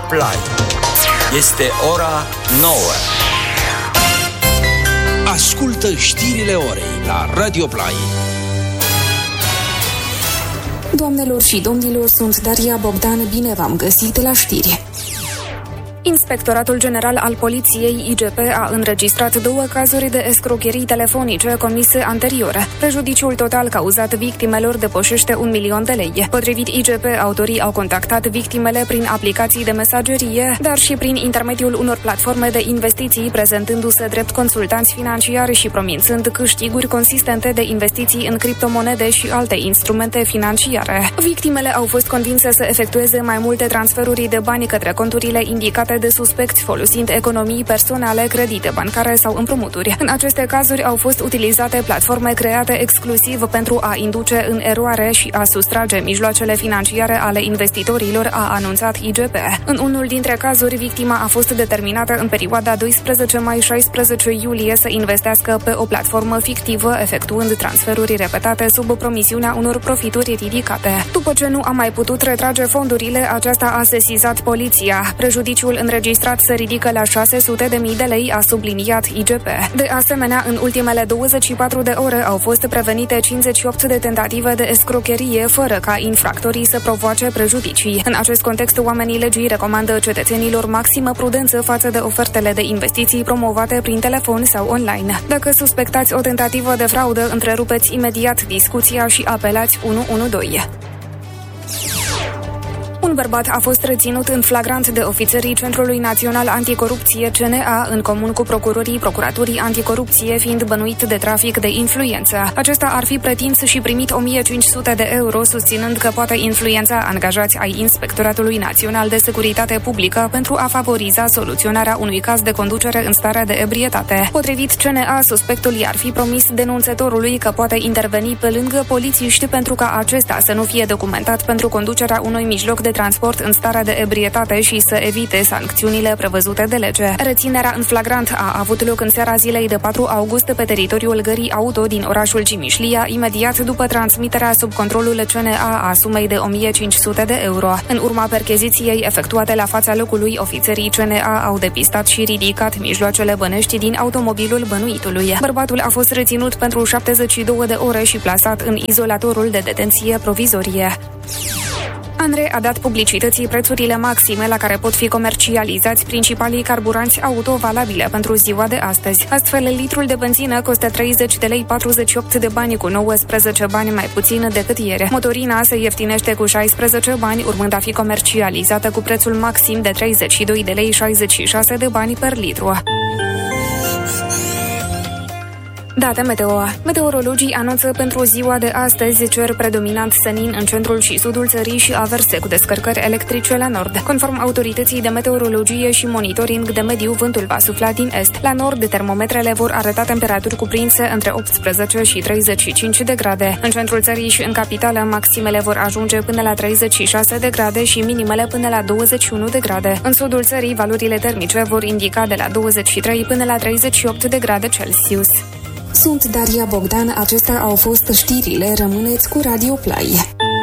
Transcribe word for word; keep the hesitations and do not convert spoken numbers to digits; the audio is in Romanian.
Play. Este ora nouă. Ascultă știrile orei la Radio Play. Doamnelor și domnilor, sunt Daria Bogdan, bine v-am găsit la știri. Inspectoratul General al Poliției I G P a înregistrat două cazuri de escrocherii telefonice comise anterior. Prejudiciul total cauzat victimelor depășește un milion de lei. Potrivit I G P, autorii au contactat victimele prin aplicații de mesagerie, dar și prin intermediul unor platforme de investiții, prezentându-se drept consultanți financiari și promițând câștiguri consistente de investiții în criptomonede și alte instrumente financiare. Victimele au fost convinse să efectueze mai multe transferuri de bani către conturile indicate de suspecți, folosind economii personale, credite bancare sau împrumuturi. În aceste cazuri au fost utilizate platforme create exclusiv pentru a induce în eroare și a sustrage mijloacele financiare ale investitorilor, a anunțat I G P. În unul dintre cazuri, victima a fost determinată în perioada doisprezece mai - șaisprezece iulie să investească pe o platformă fictivă, efectuând transferuri repetate sub promisiunea unor profituri ridicate. După ce nu a mai putut retrage fondurile, aceasta a sesizat poliția. Prejudiciul înregistrat se ridică la șase sute de mii de lei, a subliniat I G P. De asemenea, în ultimele douăzeci și patru de ore au fost prevenite cincizeci și opt de tentative de escrocherie, fără ca infractorii să provoace prejudicii. În acest context, oamenii legii recomandă cetățenilor maximă prudență față de ofertele de investiții promovate prin telefon sau online. Dacă suspectați o tentativă de fraudă, întrerupeți imediat discuția și apelați unu unu doi. Un bărbat a fost reținut în flagrant de ofițerii Centrului Național Anticorupție C N A în comun cu procurorii Procuraturii Anticorupție, fiind bănuit de trafic de influență. Acesta ar fi pretins și primit o mie cinci sute de euro, susținând că poate influența angajați ai Inspectoratului Național de Securitate Publică pentru a favoriza soluționarea unui caz de conducere în stare de ebrietate. Potrivit C N A, suspectul i-ar fi promis denunțătorului că poate interveni pe lângă polițiști pentru ca acesta să nu fie documentat pentru conducerea unui mijloc de transport în stare de ebrietate și să evite sancțiunile prevăzute de lege. Reținerea în flagrant a avut loc în seara zilei de patru august pe teritoriul gării auto din orașul Cimișlia, imediat după transmiterea sub controlul C N A a sumei de o mie cinci sute de euro. În urma percheziției efectuate la fața locului, ofițerii C N A au depistat și ridicat mijloacele bănești din automobilul bănuitului. Bărbatul a fost reținut pentru șaptezeci și două de ore și plasat în izolatorul de detenție provizorie. ANRE a dat publicității prețurile maxime la care pot fi comercializați principalii carburanți auto valabile pentru ziua de astăzi. Astfel, litrul de benzină costă treizeci de lei patruzeci și opt de bani, cu nouăsprezece bani mai puțin decât ieri. Motorina se ieftinește cu șaisprezece bani, urmând a fi comercializată cu prețul maxim de treizeci și doi de lei șaizeci și șase de bani per litru. Date meteo. Meteorologii anunță pentru ziua de astăzi cer predominant senin în centrul și sudul țării și averse cu descărcări electrice la nord. Conform autorității de meteorologie și monitoring de mediu, vântul va sufla din est. La nord, termometrele vor arăta temperaturi cuprinse între optsprezece și treizeci și cinci de grade. În centrul țării și în capitală, maximele vor ajunge până la treizeci și șase de grade și minimele până la douăzeci și unu de grade. În sudul țării, valorile termice vor indica de la douăzeci și trei până la treizeci și opt de grade Celsius. Sunt Daria Bogdan, acestea au fost știrile, rămâneți cu Radio Play.